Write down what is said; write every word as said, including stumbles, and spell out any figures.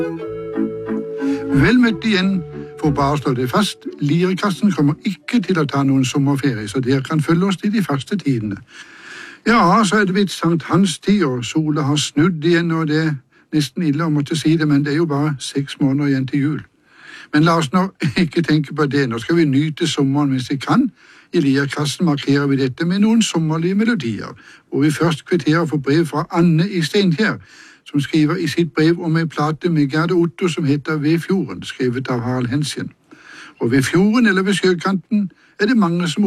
Vel møtt igjen, for bare å slå det fast, Lirekassen kommer ikke til å ta noen sommerferie, så dere kan følge oss til de første tidene. Ja, så er det blitt Sankt Hans tid, og sola har snudd igjen, og det er nesten ille å måtte si det, men det er jo bare seks måneder igjen til jul. Men la oss nå ikke tenke på det, nå skal vi nyte sommeren mens vi kan. I Lirekassen markerer vi dette med noen sommerlige melodier, hvor vi først kvitterer for brev fra Anne i Steinkjer, som skriver i sitt brev om en plate med Gerd Otto som heter Ved fjorden, skrevet av Harald Hensjen. Og ved fjorden eller ved sjøkanten er det mange som